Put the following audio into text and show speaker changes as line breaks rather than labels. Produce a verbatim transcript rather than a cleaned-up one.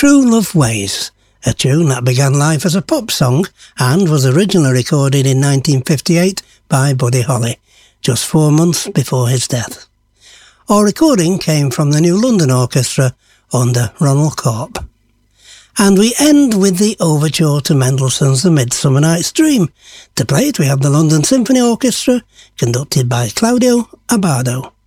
True Love Ways, a tune that began life as a pop song and was originally recorded in nineteen fifty-eight by Buddy Holly, just four months before his death. Our recording came from the New London Orchestra under Ronald Corp. And we end with the overture to Mendelssohn's The Midsummer Night's Dream. To play it, we have the London Symphony Orchestra, conducted by Claudio Abbado.